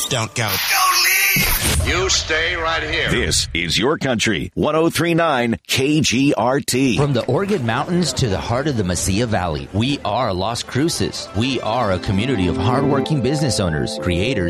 Just don't go. Don't leave! You stay right here. This is Your Country, 103.9 KGRT. From the Organ Mountains to the heart of the Mesilla Valley, we are Las Cruces. We are a community of hardworking business owners, creators,